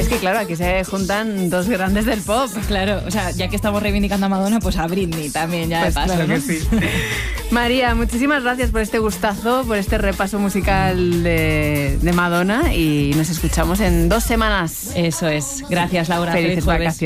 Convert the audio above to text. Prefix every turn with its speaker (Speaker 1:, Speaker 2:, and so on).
Speaker 1: Es que claro, aquí se juntan dos grandes del pop.
Speaker 2: Claro, o sea, ya que estamos reivindicando a Madonna, pues a Britney también ya
Speaker 1: Pues
Speaker 2: de paso,
Speaker 1: claro
Speaker 2: ¿no?
Speaker 1: que sí. María, muchísimas gracias por este gustazo, por este repaso musical de Madonna y nos escuchamos en 2 semanas.
Speaker 2: Eso es. Gracias, Laura.
Speaker 1: Felices
Speaker 2: Feliz jueves.
Speaker 1: vacaciones.